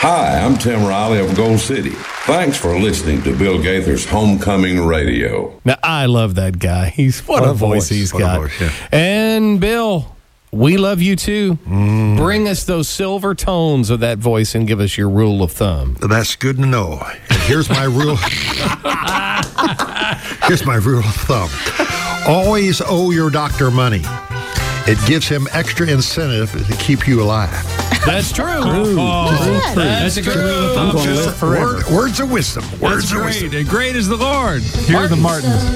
Hi, I'm Tim Riley of Gold City. Thanks for listening to Bill Gaither's Homecoming Radio. Now, I love that guy. What a voice he's got. Voice, yeah. And, Bill, we love you, too. Bring us those silver tones of that voice and give us your rule of thumb. That's good to know. And here's my rule. Here's my rule of thumb. Always owe your doctor money. It gives him extra incentive to keep you alive. That's true. That's a good rule of thumb. Words of wisdom. Words of wisdom. And great is the Lord. Here are the Martins.